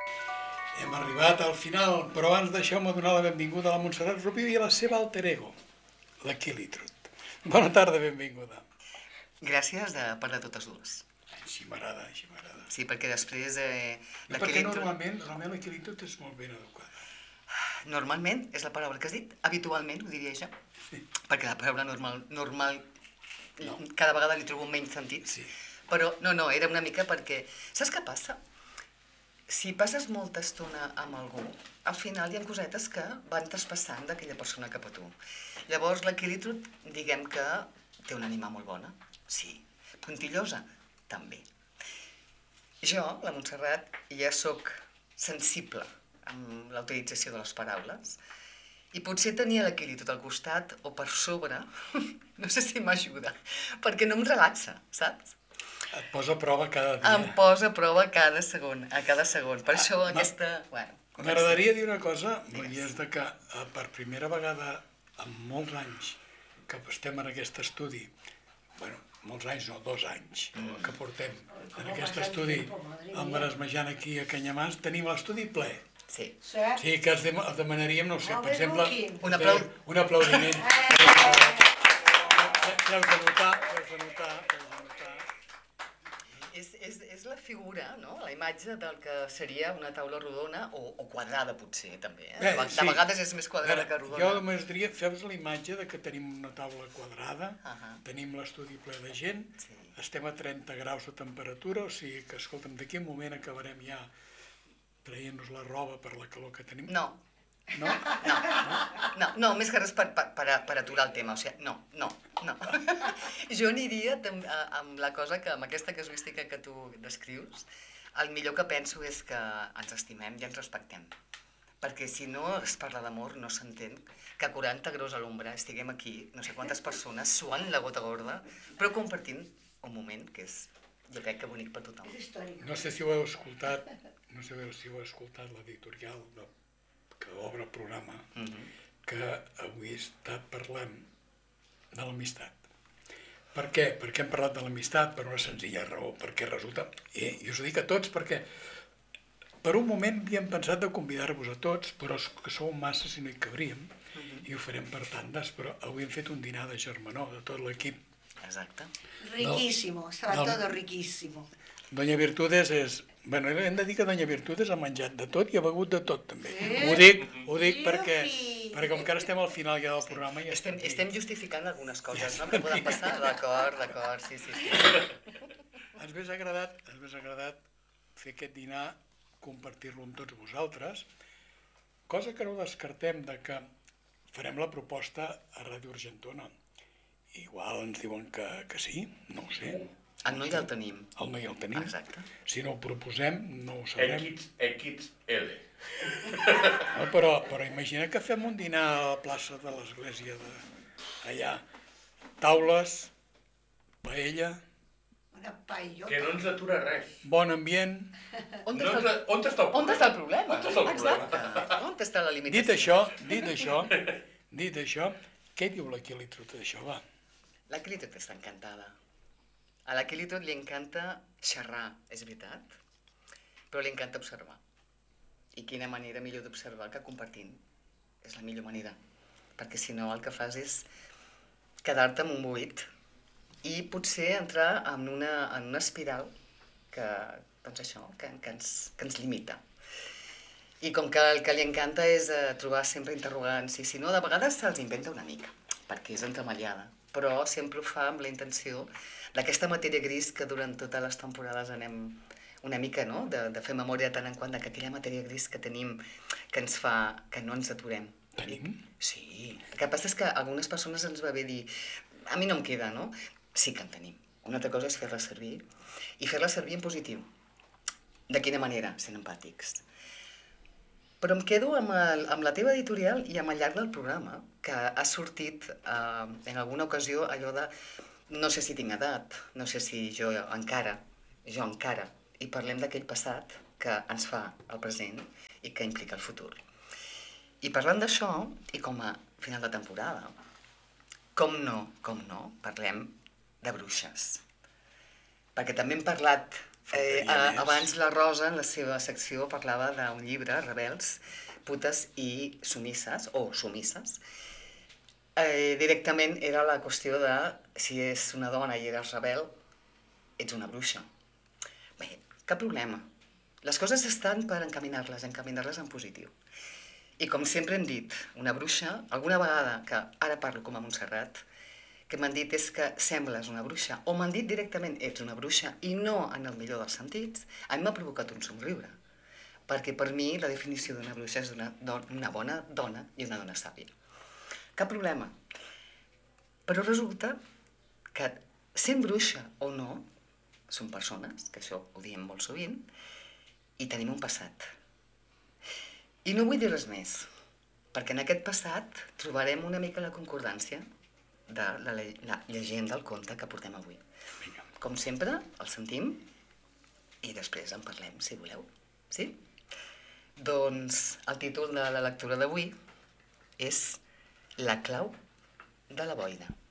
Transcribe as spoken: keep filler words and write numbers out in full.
Hem arribat al final, però abans deixeu-me donar la benvinguda a la Montserrat Rubio i a la seva alter ego, la Quilitrut. Bona tarda, benvinguda. Gràcies de, per de totes dues. Així m'agrada, així m'agrada. Sí, perquè després... Eh, I perquè normalment, normalment la Quilitrut és molt ben educada. Normalment, és la paraula que has dit, habitualment, ho diria jo, sí. Perquè la paraula normal, normal no. Cada vegada li trobo menys sentit, sí. Però no, no, era una mica perquè... Saps què passa? Si passes molta estona amb algú, al final hi ha cosetes que van traspassant d'aquella persona cap a tu. Llavors, la Quilitrut, diguem que té una ànima molt bona, sí. Puntillosa, també. Jo, la Montserrat, ja sóc sensible amb la utilització de les paraules i potser tenia la Quilitrut al costat o per sobre, no sé si m'ajuda, perquè no em relaxa, saps? Et posa a prova cada dia. Em posa a prova cada segon, a cada segon. Per això ah, aquesta... Bueno, m'agradaria dir una cosa, i és de que per primera vegada en molts anys que estem en aquest estudi, bueno, molts anys no, dos anys mm. que portem en aquest estudi amb Maresmejant aquí a Canyamans, tenim l'estudi ple. Sí. Sí, que els demanaríem, no sé, per exemple, un, aplau... un aplaudiment. Ja us de notar, ja us de notar, És, és, és la figura, no? La imatge del que seria una taula rodona o, o quadrada, potser, també. Eh? De, sí. de vegades és més quadrada veure, que rodona. Jo només diria, feu-vos la imatge de que tenim una taula quadrada, uh -huh. tenim l'estudi ple de gent, sí. Estem a trenta graus de temperatura, o sigui que, escolta'm, d'aquí un moment acabarem ja traient-nos la roba per la calor que tenim. No. No? No, no, no, no més que res per, per, per aturar el tema, o sigui, no, no, no. Jo aniria amb la cosa que, amb aquesta casuística que tu descrius, el millor que penso és que ens estimem i ens respectem. Perquè si no es parla d'amor, no s'entén que a quaranta graus a l'ombra estiguem aquí, no sé quantes persones, suant la gota gorda, però compartint un moment que és, jo crec que bonic per tothom. No sé si ho heu escoltat, no sé si ho heu escoltat l'editorial de que obre el programa, uh-huh. que avui està parlant de l'amistat. Per què? Perquè hem parlat de l'amistat per una senzilla raó, perquè resulta, i, i us ho dic a tots perquè per un moment havíem pensat de convidar-vos a tots, però que sou massa si no hi cabríem, uh-huh. i ho farem per tandes, però avui hem fet un dinar de germanor de tot l'equip. Exacte. Riquíssimo, estava no, todo riquíssimo. Doña Virtudes és... Bueno, hem de dir que Doña Virtudes ha menjat de tot i ha begut de tot, també. Sí? Ho dic, ho dic perquè, perquè com que ara estem al final ja del programa... Ja estem, estem justificant algunes coses, no?, que poden passar. D'acord, d'acord, sí, sí, sí. Ens hauria agradat, ens hauria agradat fer aquest dinar, compartir-lo amb tots vosaltres, cosa que no descartem de que farem la proposta a Ràdio Argentona. Igual ens diuen que, que sí, no ho sé. El no ja el tenim. El no ja el tenim. Exacte. Si no ho proposem, no ho sabrem. X X L. No, però, però imagina que fem un dinar a la plaça de l'església d'allà. Taules, paella... Una paella. Que no ens atura res. Bon ambient... On no està, el... on està el problema? On està el problema? On està el problema? Exacte. On està la limitació? Dit això, dit això, dit això, què diu la Quilitrut d'això, va? La Quilitrut està encantada. A la Quilitrut li encanta xerrar, és veritat, però li encanta observar. I quina manera millor d'observar que compartint. És la millor manera. Perquè si no el que fas és quedar-te amb un buit i potser entrar en una, en una espiral que, doncs això, que, que, ens, que ens limita. I com que el que li encanta és eh, trobar sempre interrogants, i si no, de vegades se'ls inventa una mica, perquè és entremaliada. Però sempre ho fa amb la intenció d'aquesta matèria gris que durant totes les temporades anem una mica, no?, de, de fer memòria de tant en quant d'aquella matèria gris que tenim, que ens fa que no ens aturem. Tenim? Sí. El que passa és que a algunes persones ens va bé dir a mi no em queda, no? Sí que en tenim. Una altra cosa és fer-la servir i fer-la servir en positiu. De quina manera? Sent empàtics. Però em quedo amb, el, amb la teva editorial i amb el llarg del programa, que ha sortit eh, en alguna ocasió allò de no sé si tinc edat, no sé si jo encara, jo encara, i parlem d'aquell passat que ens fa el present i que implica el futur. I parlant d'això, i com a final de temporada, com no, com no, parlem de bruixes. Perquè també hem parlat Eh, faltaria a- més. abans la Rosa, en la seva secció, parlava d'un llibre, Rebels, putes i sumisses, o sumisses. Eh, directament era la qüestió de si és una dona i eres rebel, ets una bruixa. Bé, cap problema. Les coses estan per encaminar-les, encaminar-les en positiu. I com sempre hem dit, una bruixa, alguna vegada, que ara parlo com a Montserrat, que m'han dit és que sembles una bruixa, o m'han dit directament ets una bruixa, i no en el millor dels sentits, a mi m'ha provocat un somriure. Perquè per mi la definició d'una bruixa és una, una bona dona i una dona sàvia. Cap problema. Però resulta que sent bruixa o no, som persones, que això ho diem molt sovint, i tenim un passat. I no vull dir res més, perquè en aquest passat trobarem una mica la concordància de la, la llegenda, el conte que portem avui. Vinga. Com sempre, el sentim i després en parlem, si voleu. Sí? Doncs el títol de la lectura d'avui és La clau de la boina.